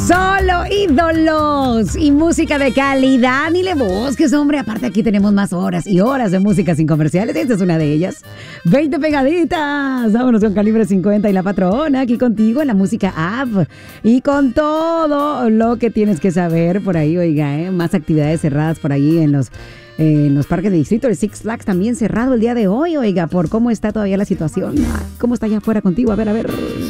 Solo ídolos y música de calidad. Ni le busques, hombre. Aparte, aquí tenemos más horas y horas de música sin comerciales. Esta es una de ellas. 20 pegaditas. Vámonos con Calibre 50 y La Patrona. Aquí contigo en la música app. Y con todo lo que tienes que saber por ahí, oiga, más actividades cerradas por ahí en los parques de distrito. El Six Flags también cerrado el día de hoy, oiga, por cómo está todavía la situación. Ay, ¿cómo está allá afuera contigo? A ver.